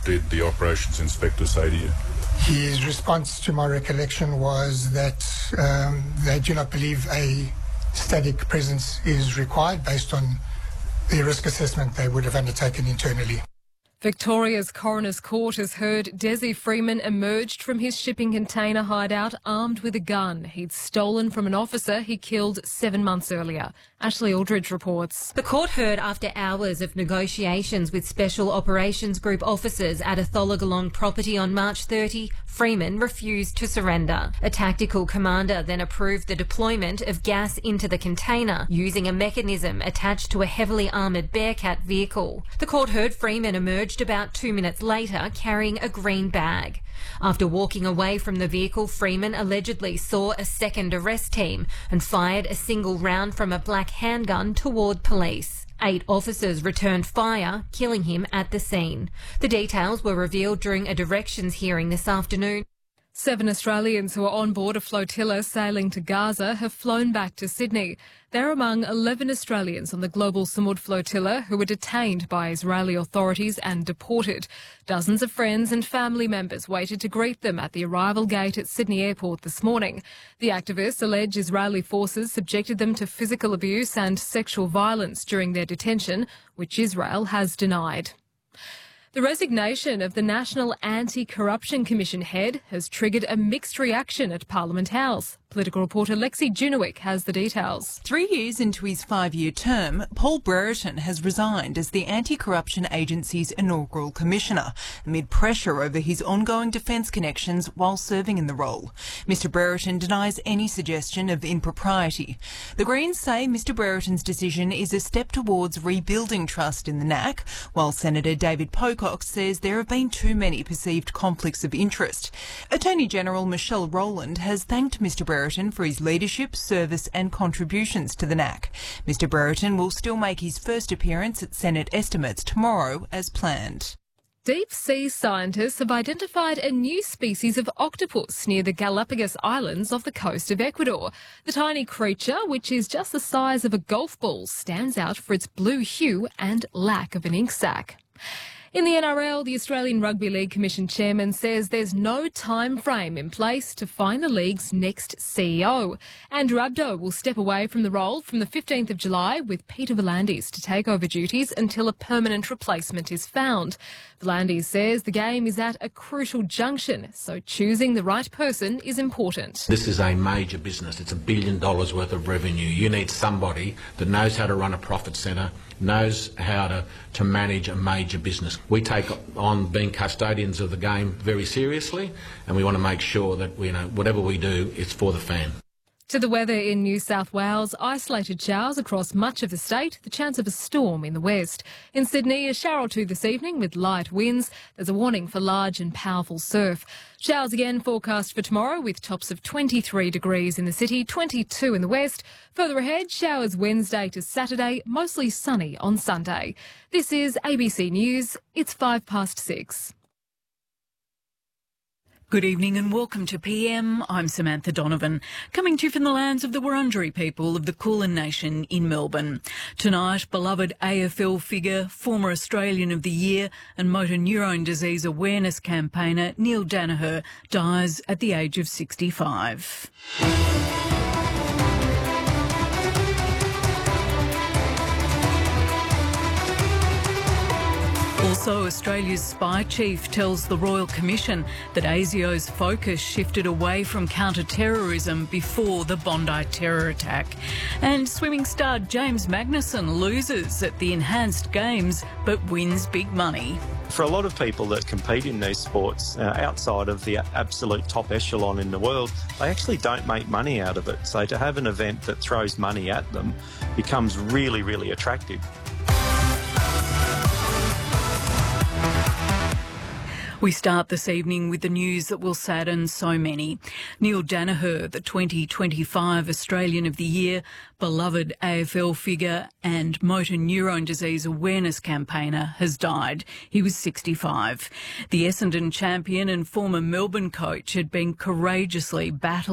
did the operations inspector say to you? His response to my recollection was that they do not believe a static presence is required based on the risk assessment they would have undertaken internally. Victoria's Coroner's Court has heard Desi Freeman emerged from his shipping container hideout armed with a gun he'd stolen from an officer he killed 7 months earlier. Ashley Aldridge reports. The court heard after hours of negotiations with Special Operations Group officers at a Tholagolong property on March 30, Freeman refused to surrender. A tactical commander then approved the deployment of gas into the container using a mechanism attached to a heavily armoured Bearcat vehicle. The court heard Freeman emerged about 2 minutes later carrying a green bag. After walking away from the vehicle, Freeman allegedly saw a second arrest team and fired a single round from a black handgun toward police. 8 officers returned fire, killing him at the scene. The details were revealed during a directions hearing this afternoon. 7 Australians who are on board a flotilla sailing to Gaza have flown back to Sydney. They're among 11 Australians on the Global Samud flotilla who were detained by Israeli authorities and deported. Dozens of friends and family members waited to greet them at the arrival gate at Sydney Airport this morning. The activists allege Israeli forces subjected them to physical abuse and sexual violence during their detention, which Israel has denied. The resignation of the National Anti-Corruption Commission head has triggered a mixed reaction at Parliament House. Political reporter Lexi Junowick has the details. 3 years into his 5-year term, Paul Brereton has resigned as the Anti-Corruption Agency's inaugural commissioner, amid pressure over his ongoing defence connections while serving in the role. Mr Brereton denies any suggestion of impropriety. The Greens say Mr Brereton's decision is a step towards rebuilding trust in the NAC, while Senator David Pocock says there have been too many perceived conflicts of interest. Attorney General Michelle Rowland has thanked Mr Brereton for his leadership, service and contributions to the NAC. Mr Brereton will still make his first appearance at Senate estimates tomorrow as planned. Deep sea scientists have identified a new species of octopus near the Galapagos Islands off the coast of Ecuador. The tiny creature, which is just the size of a golf ball, stands out for its blue hue and lack of an ink sac. In the NRL, the Australian Rugby League Commission chairman says there's no time frame in place to find the league's next CEO. Andrew Abdo will step away from the role from the 15th of July with Peter V'landys to take over duties until a permanent replacement is found. V'landys says the game is at a crucial junction, so choosing the right person is important. This is a major business. It's $1 billion worth of revenue. You need somebody that knows how to run a profit centre, knows how to manage a major business. We take on being custodians of the game very seriously, and we want to make sure that whatever we do, it's for the fan. To the weather in New South Wales, isolated showers across much of the state, the chance of a storm in the west. In Sydney, a shower or two this evening with light winds. There's a warning for large and powerful surf. Showers again forecast for tomorrow with tops of 23 degrees in the city, 22 in the west. Further ahead, showers Wednesday to Saturday, mostly sunny on Sunday. This is ABC News. It's 6:05. Good evening and welcome to PM. I'm Samantha Donovan, coming to you from the lands of the Wurundjeri people of the Kulin Nation in Melbourne. Tonight, beloved AFL figure, former Australian of the Year and motor neurone disease awareness campaigner Neil Daniher dies at the age of 65. Also, Australia's spy chief tells the Royal Commission that ASIO's focus shifted away from counter-terrorism before the Bondi terror attack. And swimming star James Magnussen loses at the Enhanced Games but wins big money. For a lot of people that compete in these sports outside of the absolute top echelon in the world, they actually don't make money out of it. So to have an event that throws money at them becomes really, really attractive. We start this evening with the news that will sadden so many. Neil Daniher, the 2025 Australian of the Year, beloved AFL figure and motor neurone disease awareness campaigner, has died. He was 65. The Essendon champion and former Melbourne coach had been courageously battling